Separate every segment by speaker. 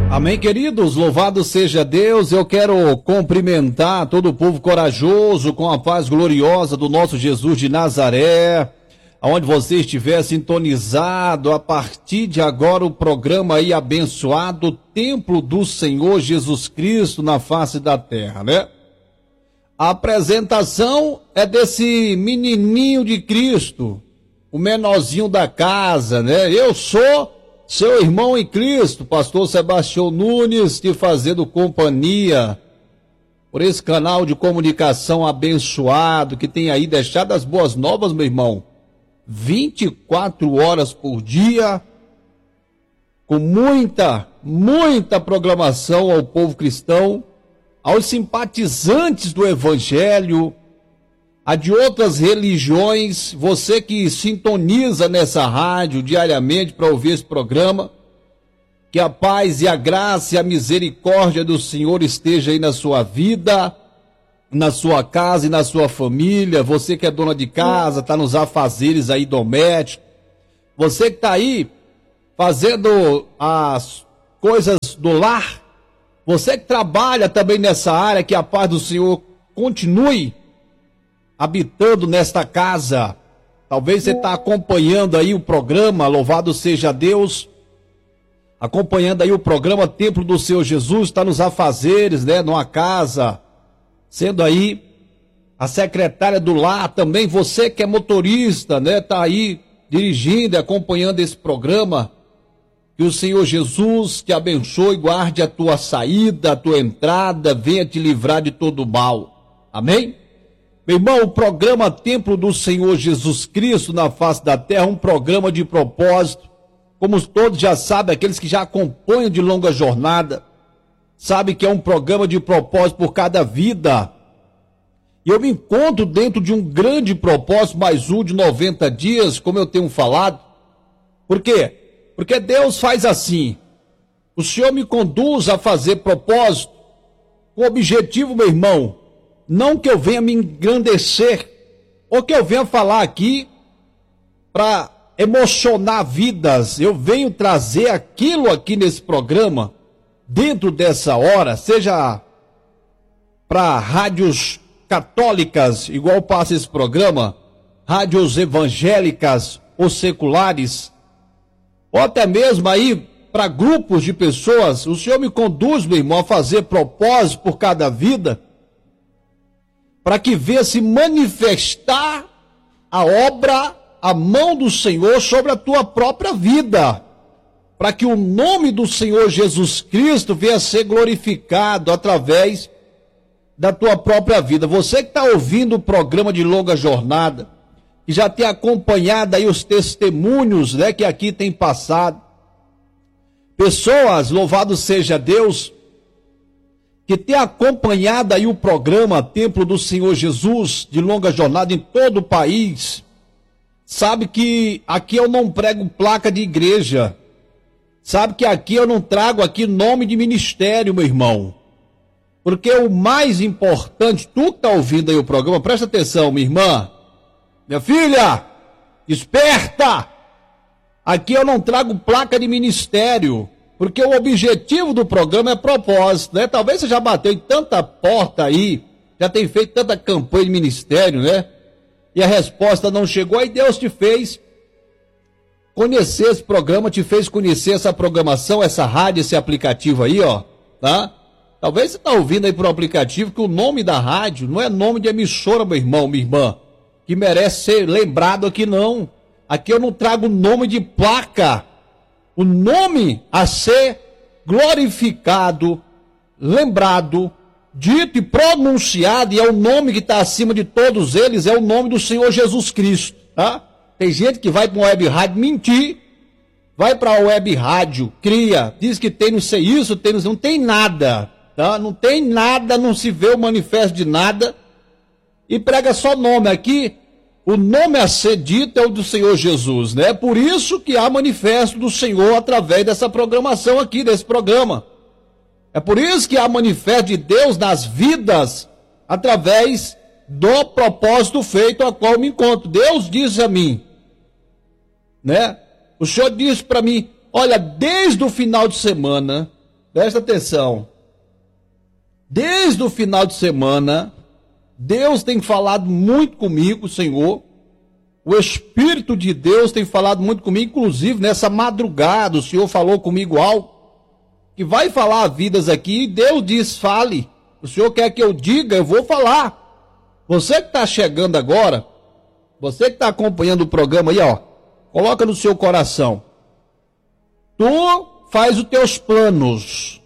Speaker 1: Amém, queridos? Louvado seja Deus. Eu quero cumprimentar todo o povo corajoso com a paz gloriosa do nosso Jesus de Nazaré. Aonde você estiver sintonizado, a partir de agora o programa aí abençoado, Templo do Senhor Jesus Cristo na face da terra, né? A apresentação é desse menininho de Cristo, o menorzinho da casa, né? Eu sou seu irmão em Cristo, pastor Sebastião Nunes, te fazendo companhia por esse canal de comunicação abençoado, que tem aí deixado as boas novas, meu irmão, 24 horas por dia, com muita programação ao povo cristão, aos simpatizantes do Evangelho, a de outras religiões, você que sintoniza nessa rádio diariamente para ouvir esse programa, que a paz e a graça e a misericórdia do Senhor esteja aí na sua vida, na sua casa e na sua família. Você que é dona de casa, está nos afazeres aí domésticos, você que está aí fazendo as coisas do lar, você que trabalha também nessa área, que a paz do Senhor continue habitando nesta casa. Talvez você está acompanhando aí o programa, louvado seja Deus, acompanhando aí o programa Templo do Senhor Jesus, está nos afazeres, né, numa casa, sendo aí a secretária do lar, também você que é motorista, né, está aí dirigindo e acompanhando esse programa. Que o Senhor Jesus te abençoe, guarde a tua saída, a tua entrada, venha te livrar de todo mal. Amém? Meu irmão, o programa Templo do Senhor Jesus Cristo na face da terra, um programa de propósito, como todos já sabem, aqueles que já acompanham de longa jornada, sabem que é um programa de propósito por cada vida. E eu me encontro dentro de um grande propósito, mais um de 90 dias, como eu tenho falado. Por quê? Porque Deus faz assim, o Senhor me conduz a fazer propósito, com o objetivo, meu irmão, não que eu venha me engrandecer, ou que eu venha falar aqui para emocionar vidas. Eu venho trazer aquilo aqui nesse programa, dentro dessa hora, seja para rádios católicas, igual passa esse programa, rádios evangélicas ou seculares, ou até mesmo aí para grupos de pessoas. O Senhor me conduz, meu irmão, a fazer propósito por cada vida, para que venha se manifestar a obra, a mão do Senhor sobre a tua própria vida, para que o nome do Senhor Jesus Cristo venha a ser glorificado através da tua própria vida. Você que está ouvindo o programa de longa jornada, que já tem acompanhado aí os testemunhos, né, que aqui tem passado, pessoas, louvado seja Deus, que tem acompanhado aí o programa Templo do Senhor Jesus, de longa jornada em todo o país, sabe que aqui eu não prego placa de igreja, sabe que aqui eu não trago aqui nome de ministério, meu irmão, porque o mais importante, tu que está ouvindo aí o programa, presta atenção, minha irmã, minha filha, desperta, aqui eu não trago placa de ministério, porque o objetivo do programa é propósito, né? Talvez você já bateu em tanta porta aí, já tem feito tanta campanha de ministério, né? E a resposta não chegou, aí Deus te fez conhecer esse programa, te fez conhecer essa programação, essa rádio, esse aplicativo aí, ó, tá? Talvez você está ouvindo aí por um aplicativo que o nome da rádio não é nome de emissora, meu irmão, minha irmã, que merece ser lembrado aqui não. Aqui eu não trago nome de placa. O nome a ser glorificado, lembrado, dito e pronunciado, e é o nome que está acima de todos eles, é o nome do Senhor Jesus Cristo, tá? Tem gente que vai para uma web rádio mentir, vai para a web rádio, cria, diz que tem não sei isso, tem não sei, não tem nada, tá? Não tem nada, não se vê o manifesto de nada, e prega só nome aqui. O nome a ser dito é o do Senhor Jesus, né? Por isso que há manifesto do Senhor através dessa programação aqui, desse programa. É por isso que há manifesto de Deus nas vidas, através do propósito feito a qual me encontro. Deus diz a mim, né? O Senhor disse para mim, olha, desde o final de semana, Presta atenção. Desde o final de semana, Deus tem falado muito comigo, Senhor. O Espírito de Deus tem falado muito comigo, inclusive nessa madrugada, o Senhor falou comigo algo que vai falar vidas aqui. Deus diz, fale. O Senhor quer que eu diga, eu vou falar. Você que está chegando agora, você que está acompanhando o programa aí, ó, coloca no seu coração. Tu faz os teus planos.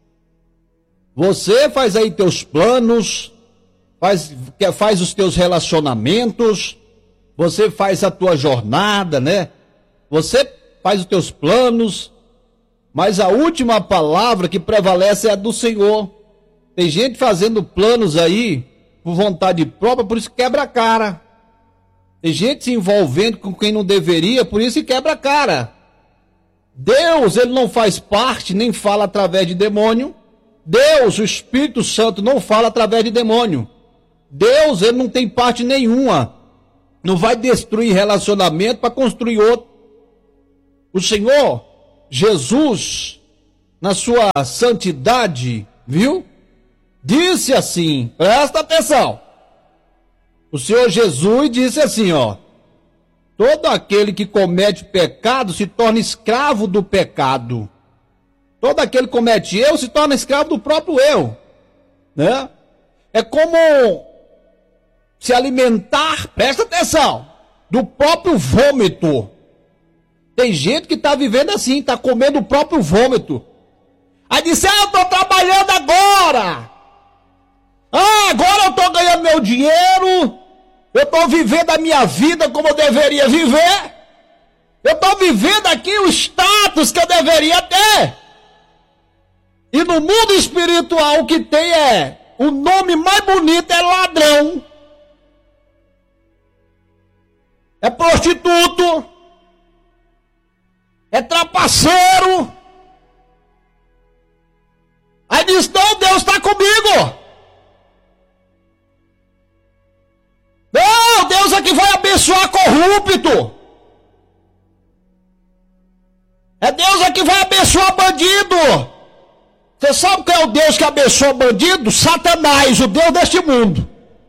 Speaker 1: Você faz aí teus planos, faz os teus relacionamentos, você faz a tua jornada, né? Você faz os teus planos, mas a última palavra que prevalece é a do Senhor. Tem gente fazendo planos aí por vontade própria, por isso quebra a cara. Tem gente se envolvendo com quem não deveria, por isso quebra a cara. Deus, ele não faz parte, nem fala através de demônio. Deus, o Espírito Santo, não fala através de demônio. Deus, ele não tem parte nenhuma. Não vai destruir relacionamento para construir outro. O Senhor, Jesus, na sua santidade, viu? Disse assim, presta atenção. O Senhor Jesus disse assim, ó. Todo aquele que comete pecado se torna escravo do pecado. Todo aquele que comete erro se torna escravo do próprio erro, né? É como se alimentar, presta atenção, do próprio vômito. Tem gente que está vivendo assim, está comendo o próprio vômito. Aí disse, eu estou trabalhando agora. Agora eu estou ganhando meu dinheiro. Eu estou vivendo a minha vida como eu deveria viver. Eu estou vivendo aqui o status que eu deveria ter. E no mundo espiritual o que tem o nome mais bonito é ladrão. É prostituto. É trapaceiro. Aí diz, não, Deus está comigo. Não, Deus é que vai abençoar corrupto. É Deus é que vai abençoar bandido. Você sabe qual é o Deus que abençoa bandido? Satanás, o Deus deste mundo.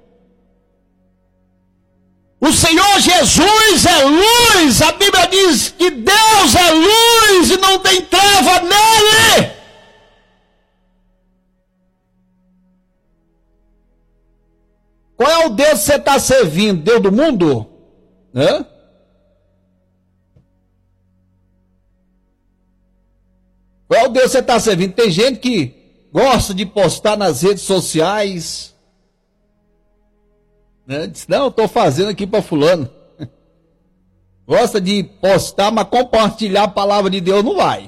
Speaker 1: O Senhor Jesus é luz. A Bíblia diz que Deus é luz e não tem treva nele. Qual é o Deus que você está servindo? Deus do mundo? Hã? Qual é o Deus que você está servindo? Tem gente que gosta de postar nas redes sociais, né? Diz, não, estou fazendo aqui para fulano. Gosta de postar, mas compartilhar a palavra de Deus não vai.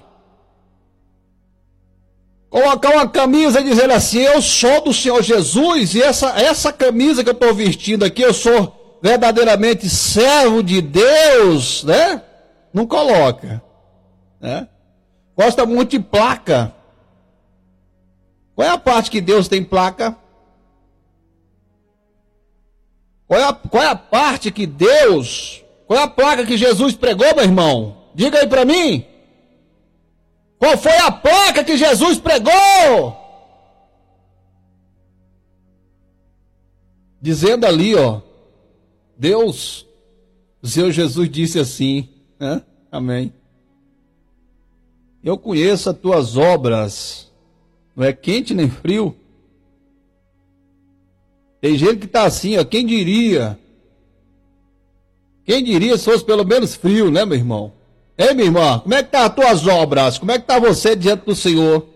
Speaker 1: Colocar uma camisa dizendo assim, eu sou do Senhor Jesus, e essa camisa que eu estou vestindo aqui, eu sou verdadeiramente servo de Deus, né? Não coloca, né? Gosta muito de placa. Qual é a parte que Deus tem placa? Qual é a parte que Deus... Qual é a placa que Jesus pregou, meu irmão? Diga aí para mim. Qual foi a placa que Jesus pregou? Dizendo ali, ó. Deus, o Senhor Jesus disse assim, né? Amém. Eu conheço as tuas obras, não é quente nem frio. Tem gente que está assim, ó, quem diria? Quem diria se fosse pelo menos frio, né, meu irmão? Ei, minha irmã, como é que tá as tuas obras? Como é que tá você diante do Senhor?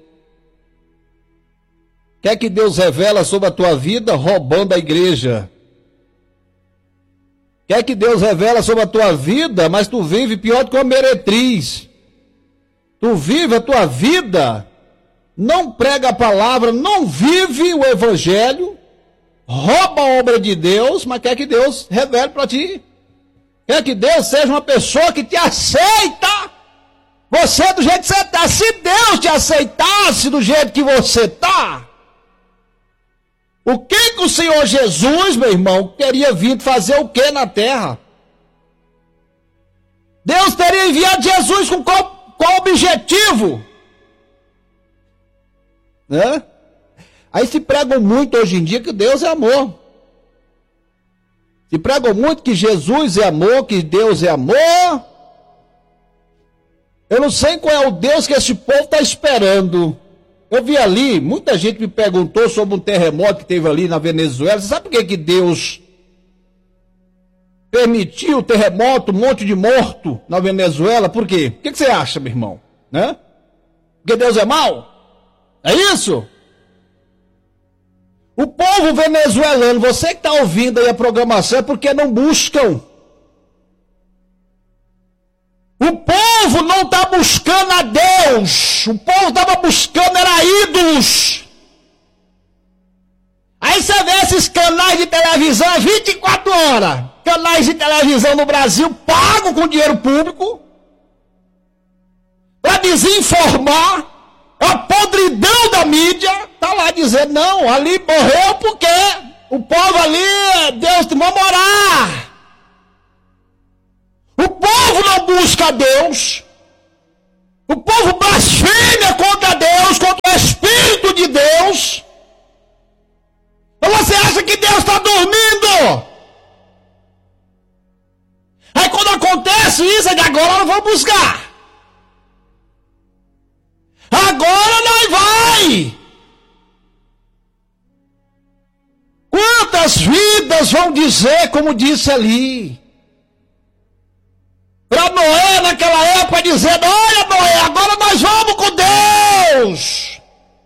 Speaker 1: Quer que Deus revela sobre a tua vida roubando a igreja? Quer que Deus revela sobre a tua vida, mas tu vive pior do que uma meretriz. Tu vive a tua vida, não prega a palavra, não vive o evangelho, rouba a obra de Deus, mas quer que Deus revele para ti. Quer que Deus seja uma pessoa que te aceita. Você do jeito que você está. Se Deus te aceitasse do jeito que você está, o que o Senhor Jesus, meu irmão, teria vindo fazer o que na terra? Deus teria enviado Jesus com qual objetivo? né? Aí se pregam muito hoje em dia que Deus é amor. Se pregam muito que Jesus é amor, que Deus é amor. Eu não sei qual é o Deus que esse povo está esperando. Eu vi ali, muita gente me perguntou sobre um terremoto que teve ali na Venezuela. Você sabe por que Deus permitiu o terremoto, um monte de morto na Venezuela? Por quê? O que você acha, meu irmão? Né? Porque Deus é mau? É isso? O povo venezuelano, você que está ouvindo aí a programação, é porque não buscam. O povo não está buscando a Deus. O povo estava buscando era ídolos. Aí você vê esses canais de televisão 24 horas. Canais de televisão no Brasil pagam com dinheiro público para desinformar. A podridão da mídia está lá dizendo, não, ali morreu porque o povo ali, Deus te vai morar. O povo não busca Deus. O povo blasfema contra Deus, contra o Espírito de Deus. Ou você acha que Deus está dormindo? Aí quando acontece isso, é que agora nós vamos buscar. Agora nós vai. Quantas vidas vão dizer, como disse ali, para Noé naquela época, dizendo, olha Noé, agora nós vamos com Deus.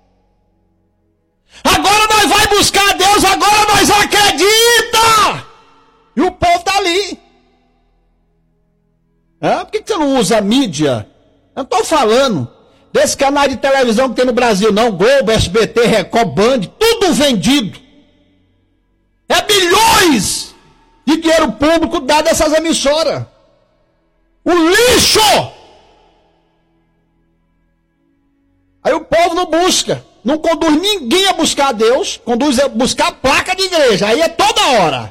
Speaker 1: Agora nós vai buscar Deus, agora nós acredita. E o povo está ali. Por que você não usa a mídia? Eu estou falando desse canal de televisão que tem no Brasil, não. Globo, SBT, Record, Band, tudo vendido. É bilhões de dinheiro público dado a essas emissoras. O lixo! Aí o povo não busca. Não conduz ninguém a buscar a Deus. Conduz a buscar a placa de igreja. Aí é toda hora.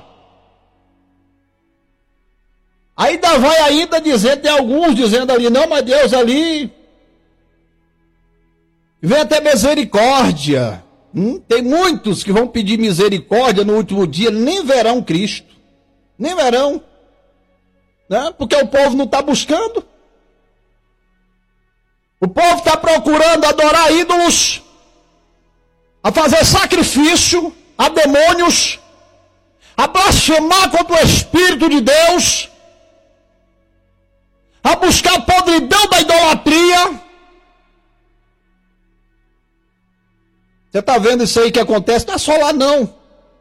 Speaker 1: Ainda vai ainda dizer, tem alguns dizendo ali, não, mas Deus ali vem até misericórdia. Tem muitos que vão pedir misericórdia no último dia, nem verão Cristo. Nem verão. Né? Porque o povo não está buscando. O povo está procurando adorar ídolos, a fazer sacrifício a demônios, a blasfemar contra o Espírito de Deus, a buscar a podridão da idolatria. Você está vendo isso aí que acontece? Não é só lá não.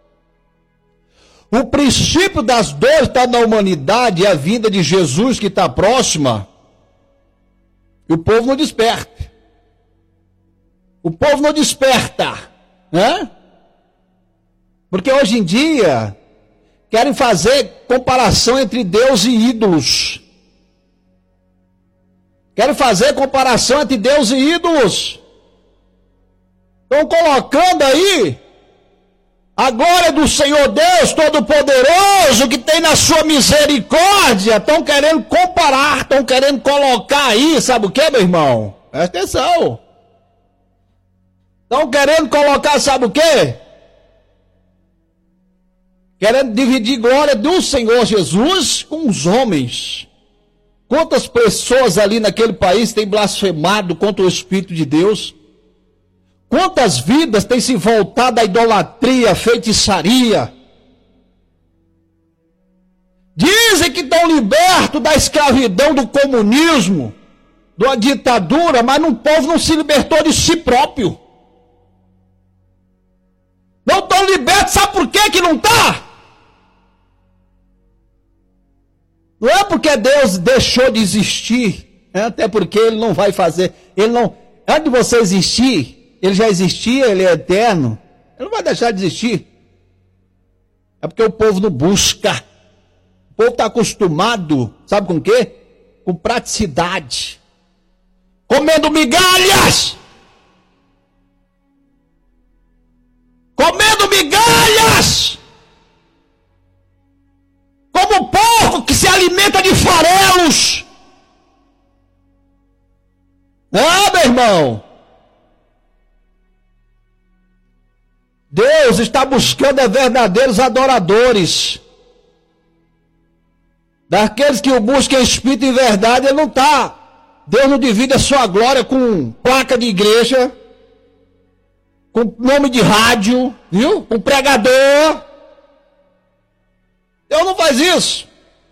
Speaker 1: O princípio das dores está na humanidade, é a vinda de Jesus que está próxima. E o povo não desperta. O povo não desperta. Né? Porque hoje em dia querem fazer comparação entre Deus e ídolos. Querem fazer comparação entre Deus e ídolos. Estão colocando aí a glória do Senhor Deus Todo-Poderoso, que tem na sua misericórdia. Estão querendo comparar, estão querendo colocar aí, sabe o que, meu irmão? Presta atenção. Estão querendo colocar, sabe o que? Querendo dividir glória do Senhor Jesus com os homens. Quantas pessoas ali naquele país têm blasfemado contra o Espírito de Deus? Quantas vidas têm se voltado à idolatria, à feitiçaria? Dizem que estão libertos da escravidão, do comunismo, da ditadura, mas o povo não se libertou de si próprio. Não estão libertos, sabe por que não está? Não é porque Deus deixou de existir, até porque Ele não vai fazer, Ele não, antes de você existir, Ele já existia, Ele é eterno. Ele não vai deixar de existir. É porque o povo não busca. O povo está acostumado, sabe com o quê? Com praticidade. Comendo migalhas. Comendo migalhas. Como o porco que se alimenta de farelos. Ah, meu irmão. Deus está buscando verdadeiros adoradores. Daqueles que o buscam em espírito e em verdade, ele não está. Deus não divide a sua glória com placa de igreja, com nome de rádio, viu? Com pregador. Deus não faz isso.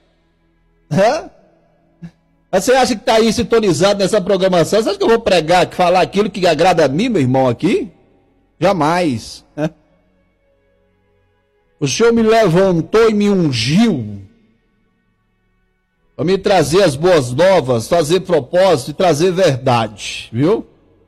Speaker 1: Mas você acha que está aí sintonizado nessa programação? Você acha que eu vou pregar, falar aquilo que agrada a mim, meu irmão, aqui? Jamais. O Senhor me levantou e me ungiu para me trazer as boas novas, trazer propósito e trazer verdade, viu?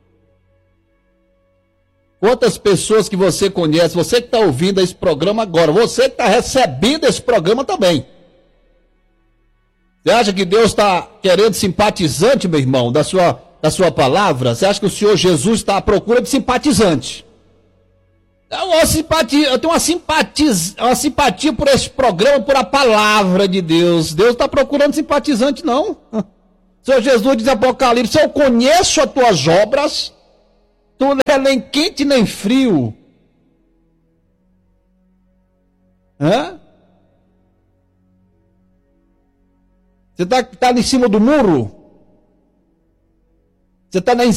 Speaker 1: Quantas pessoas que você conhece, você que está ouvindo esse programa agora, você que está recebendo esse programa também. Você acha que Deus está querendo simpatizante, meu irmão, da sua palavra? Você acha que o Senhor Jesus está à procura de simpatizante? Eu tenho uma simpatia por esse programa, por a palavra de Deus. Deus está procurando simpatizante, não. O Senhor Jesus diz em Apocalipse: eu conheço as tuas obras, tu não é nem quente nem frio. Você está em cima do muro? Você está em